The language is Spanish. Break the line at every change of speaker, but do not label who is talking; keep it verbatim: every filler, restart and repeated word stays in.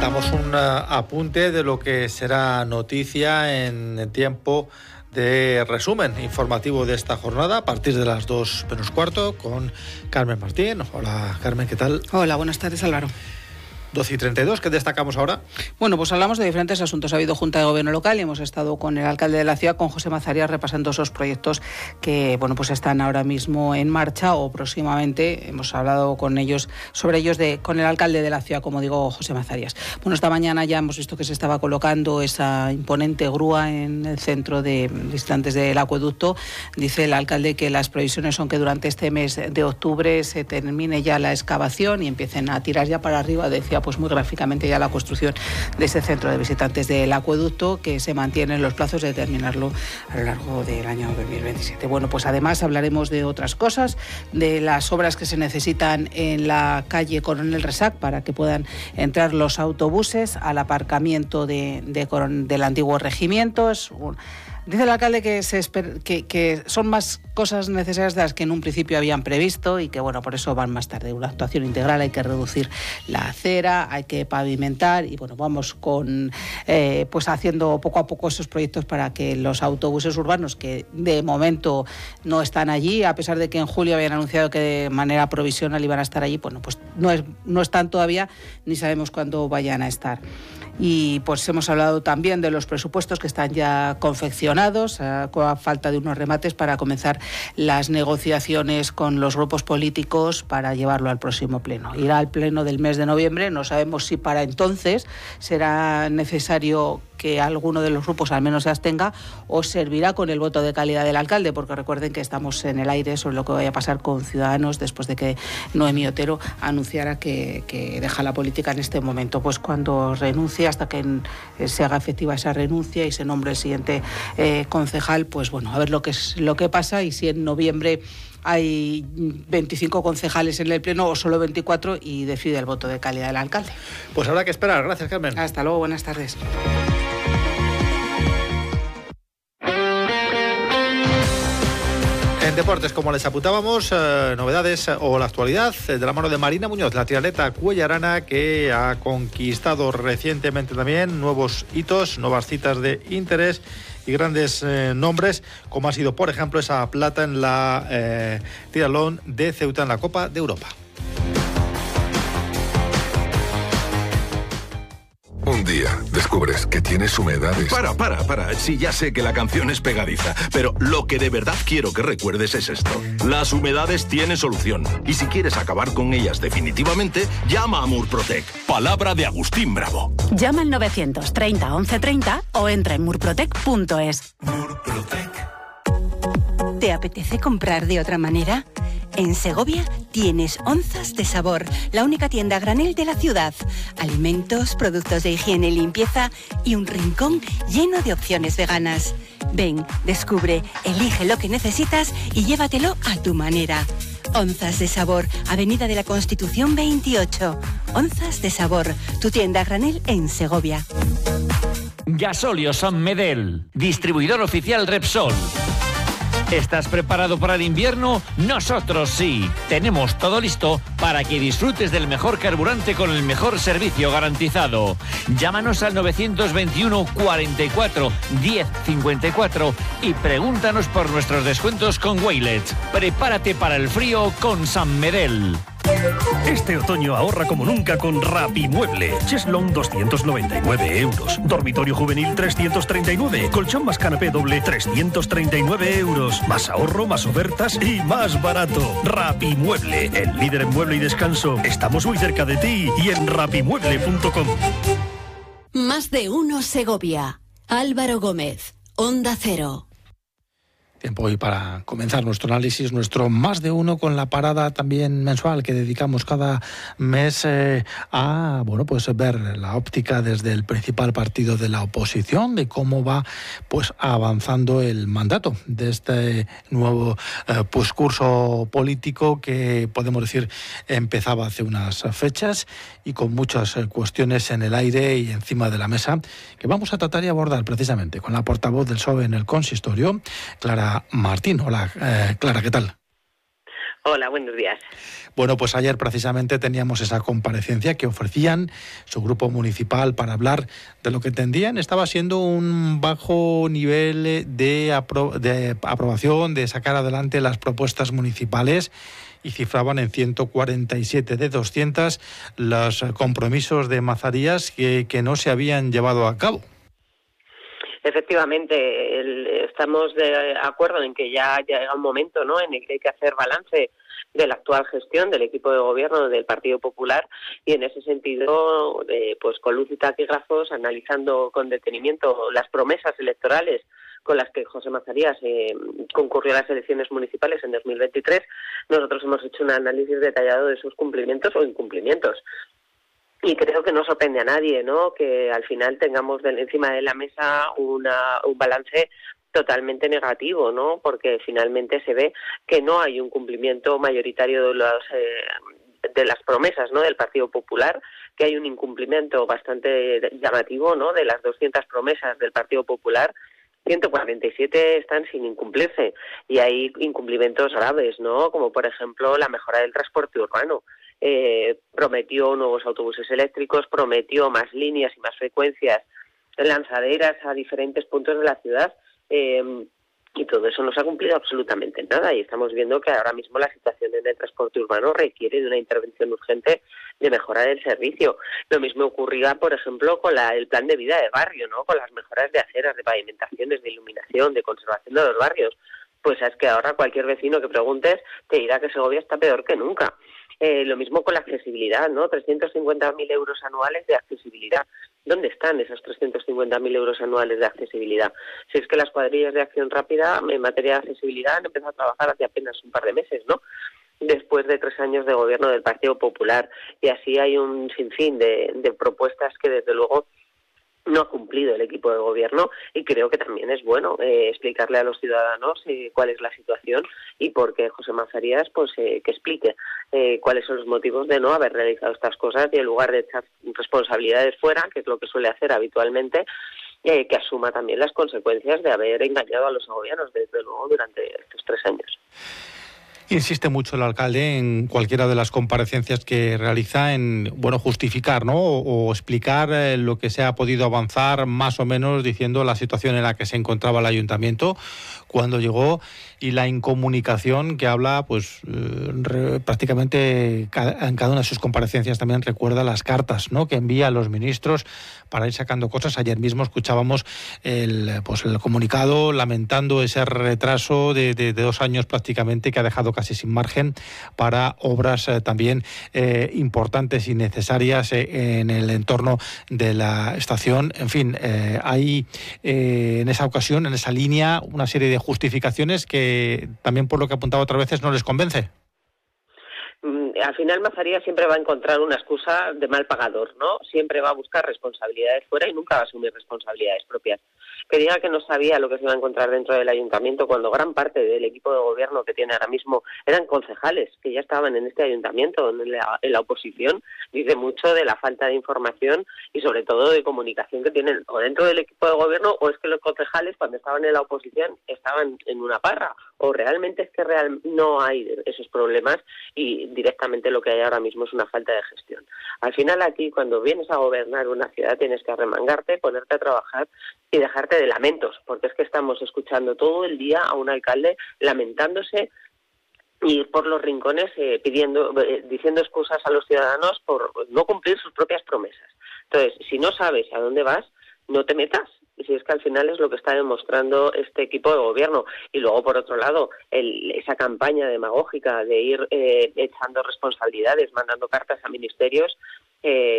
Damos un uh, apunte de lo que será noticia en tiempo de resumen informativo de esta jornada a partir de las dos menos cuarto con Carmen Martín. Hola Carmen, ¿qué tal?
Hola, buenas tardes Álvaro.
doce y treinta y dos, ¿qué destacamos ahora?
Bueno, pues hablamos de diferentes asuntos. Ha habido Junta de Gobierno local y hemos estado con el alcalde de la ciudad, con José Mazarías, repasando esos proyectos que bueno, pues están ahora mismo en marcha o próximamente. Hemos hablado con ellos, sobre ellos, de, con el alcalde de la ciudad, como digo, José Mazarías. Bueno, esta mañana ya hemos visto que se estaba colocando esa imponente grúa en el centro de distantes del acueducto. Dice el alcalde que las previsiones son que durante este mes de octubre se termine ya la excavación y empiecen a tirar ya para arriba, decía pues muy gráficamente ya la construcción de ese centro de visitantes del acueducto, que se mantiene en los plazos de terminarlo a lo largo del año dos mil veintisiete. Bueno, pues además hablaremos de otras cosas, de las obras que se necesitan en la calle Coronel Resac para que puedan entrar los autobuses al aparcamiento de, de, del antiguo regimiento. Es un, Dice el alcalde que, se esper, que, que son más cosas necesarias de las que en un principio habían previsto y que, bueno, por eso van más tarde. Una actuación integral, hay que reducir la acera, hay que pavimentar y, bueno, vamos con eh, pues haciendo poco a poco esos proyectos para que los autobuses urbanos, que de momento no están allí, a pesar de que en julio habían anunciado que de manera provisional iban a estar allí, bueno, pues no, es, no están todavía ni sabemos cuándo vayan a estar. Y pues hemos hablado también de los presupuestos que están ya confeccionados, a falta de unos remates para comenzar las negociaciones con los grupos políticos para llevarlo al próximo pleno. Irá al pleno del mes de noviembre, no sabemos si para entonces será necesario que alguno de los grupos al menos se abstenga o servirá con el voto de calidad del alcalde, porque recuerden que estamos en el aire sobre lo que vaya a pasar con Ciudadanos después de que Noemí Otero anunciara que, que deja la política en este momento. Pues cuando renuncie, hasta que se haga efectiva esa renuncia y se nombre el siguiente eh, concejal, pues bueno, a ver lo que es lo que pasa y si en noviembre hay veinticinco concejales en el pleno o solo veinticuatro y decide el voto de calidad del alcalde.
Pues habrá que esperar. Gracias, Carmen.
Hasta luego, buenas tardes.
En deportes, como les apuntábamos, eh, novedades eh, o la actualidad eh, de la mano de Marina Muñoz, la triatleta cuellarana que ha conquistado recientemente también nuevos hitos, nuevas citas de interés y grandes eh, nombres, como ha sido, por ejemplo, esa plata en la eh, triatlón de Ceuta en la Copa de Europa.
Un día descubres que tienes humedades.
Para, para, para. Sí, ya sé que la canción es pegadiza, pero lo que de verdad quiero que recuerdes es esto. Las humedades tienen solución. Y si quieres acabar con ellas definitivamente, llama a Murprotec. Palabra de Agustín Bravo.
Llama al novecientos treinta once treinta o entra en murprotec punto es.
Murprotec.
¿Te apetece comprar de otra manera? En Segovia tienes Onzas de Sabor, la única tienda a granel de la ciudad. Alimentos, productos de higiene y limpieza y un rincón lleno de opciones veganas. Ven, descubre, elige lo que necesitas y llévatelo a tu manera. Onzas de Sabor, Avenida de la Constitución veintiocho. Onzas de Sabor, tu tienda a granel en Segovia.
Gasolio San Medel, distribuidor oficial Repsol. ¿Estás preparado para el invierno? Nosotros sí. Tenemos todo listo para que disfrutes del mejor carburante con el mejor servicio garantizado. Llámanos al novecientos veintiuno cuarenta y cuatro diez cincuenta y cuatro y pregúntanos por nuestros descuentos con Waylets. Prepárate para el frío con San Medel.
Este otoño ahorra como nunca con Rapimueble. Cheslong doscientos noventa y nueve euros. Dormitorio juvenil trescientos treinta y nueve. Colchón más canapé doble trescientos treinta y nueve euros. Más ahorro, más ofertas y más barato. Rapimueble, el líder en mueble y descanso. Estamos muy cerca de ti y en rapimueble punto com.
Más de uno Segovia. Álvaro Gómez, Onda Cero.
Tiempo hoy para comenzar nuestro análisis, nuestro más de uno con la parada también mensual que dedicamos cada mes eh, a bueno pues ver la óptica desde el principal partido de la oposición de cómo va pues avanzando el mandato de este nuevo eh, pues curso político que podemos decir empezaba hace unas fechas y con muchas eh, cuestiones en el aire y encima de la mesa que vamos a tratar y abordar precisamente con la portavoz del P S O E en el consistorio, Clara Martín. Hola, eh, Clara, ¿qué tal?
Hola, buenos días.
Bueno, pues ayer precisamente teníamos esa comparecencia que ofrecían su grupo municipal para hablar de lo que entendían estaba siendo un bajo nivel de, apro- de aprobación, de sacar adelante las propuestas municipales, y cifraban en ciento cuarenta y siete de doscientos los compromisos de Mazarías que, que no se habían llevado a cabo.
Efectivamente, el, estamos de acuerdo en que ya, ya llega un momento, ¿no?, en el que hay que hacer balance de la actual gestión del equipo de gobierno del Partido Popular, y en ese sentido, eh, pues con luz y taquígrafos, analizando con detenimiento las promesas electorales con las que José Mazarías eh, concurrió a las elecciones municipales en dos mil veintitrés, nosotros hemos hecho un análisis detallado de sus cumplimientos o incumplimientos. Y creo que no sorprende a nadie, ¿no?, que al final tengamos de, encima de la mesa una, un balance totalmente negativo, ¿no?, porque finalmente se ve que no hay un cumplimiento mayoritario de, los, eh, de las promesas, ¿no?, del Partido Popular, que hay un incumplimiento bastante llamativo, ¿no?, de las doscientas promesas del Partido Popular. ciento cuarenta y siete están sin incumplirse, y hay incumplimientos graves, ¿no?, como por ejemplo la mejora del transporte urbano. Eh, prometió nuevos autobuses eléctricos, prometió más líneas y más frecuencias lanzaderas a diferentes puntos de la ciudad, eh, y todo eso no se ha cumplido absolutamente nada, y estamos viendo que ahora mismo la situación en el transporte urbano requiere de una intervención urgente de mejorar el servicio. Lo mismo ocurría, por ejemplo, con la, el plan de vida de barrio, ¿no?, con las mejoras de aceras, de pavimentaciones, de iluminación, de conservación de los barrios. Pues es que ahora cualquier vecino que preguntes te dirá que Segovia está peor que nunca. Eh, lo mismo con la accesibilidad, ¿no? trescientos cincuenta mil euros anuales de accesibilidad. ¿Dónde están esos trescientos cincuenta mil euros anuales de accesibilidad? Si es que las cuadrillas de acción rápida en materia de accesibilidad han empezado a trabajar hace apenas un par de meses, ¿no?, después de tres años de gobierno del Partido Popular. Y así hay un sinfín de, de propuestas que desde luego no ha cumplido el equipo de gobierno, y creo que también es bueno eh, explicarle a los ciudadanos eh, cuál es la situación y por qué José Mazarías pues eh, que explique eh, cuáles son los motivos de no haber realizado estas cosas, y en lugar de echar responsabilidades fuera, que es lo que suele hacer habitualmente, eh, que asuma también las consecuencias de haber engañado a los segovianos, desde luego, durante estos tres años.
Insiste mucho el alcalde en cualquiera de las comparecencias que realiza en, bueno, justificar, ¿no?, o, o explicar eh, lo que se ha podido avanzar, más o menos diciendo la situación en la que se encontraba el ayuntamiento cuando llegó, y la incomunicación que habla, pues eh, re, prácticamente cada, en cada una de sus comparecencias también recuerda las cartas, ¿no?, que envía a los ministros para ir sacando cosas. Ayer mismo escuchábamos el, pues el comunicado lamentando ese retraso de, de, de dos años prácticamente, que ha dejado casi sin margen para obras eh, también eh, importantes y necesarias eh, en el entorno de la estación. En fin, eh, hay eh, en esa ocasión, en esa línea, una serie de justificaciones que también, por lo que apuntaba otras veces, no les convence.
Al final Mazarías siempre va a encontrar una excusa de mal pagador, ¿no? Siempre va a buscar responsabilidades fuera y nunca va a asumir responsabilidades propias. Que diga que no sabía lo que se iba a encontrar dentro del ayuntamiento, cuando gran parte del equipo de gobierno que tiene ahora mismo eran concejales que ya estaban en este ayuntamiento, en la, en la oposición, dice mucho de la falta de información y sobre todo de comunicación que tienen o dentro del equipo de gobierno, o es que los concejales cuando estaban en la oposición estaban en una parra, o realmente es que real, no hay esos problemas y directamente lo que hay ahora mismo es una falta de gestión. Al final aquí, cuando vienes a gobernar una ciudad, tienes que arremangarte, ponerte a trabajar y dejarte de lamentos, porque es que estamos escuchando todo el día a un alcalde lamentándose y ir por los rincones eh, pidiendo, eh, diciendo excusas a los ciudadanos por no cumplir sus propias promesas. Entonces, si no sabes a dónde vas, no te metas. Y si es que al final es lo que está demostrando este equipo de gobierno. Y luego, por otro lado, el, esa campaña demagógica de ir eh, echando responsabilidades, mandando cartas a ministerios, eh,